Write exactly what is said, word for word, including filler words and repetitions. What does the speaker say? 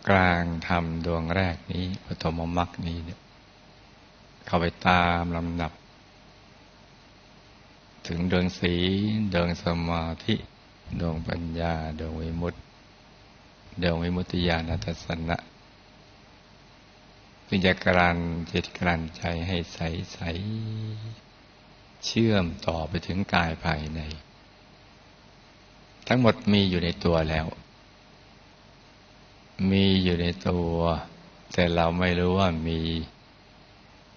กลางธรรมดวงแรกนี้ปฐมมรรคนี้เนี่ยเข้าไปตามลำดับถึงดวงศีลดวงสมาธิดวงปัญญาดวงวิมุตติดวงวิมุตติญาณทัศนะซึ่งจะกลั่นจิตกลั่นใจให้ใสใสเชื่อมต่อไปถึงกายภายในทั้งหมดมีอยู่ในตัวแล้วมีอยู่ในตัวแต่เราไม่รู้ว่ามี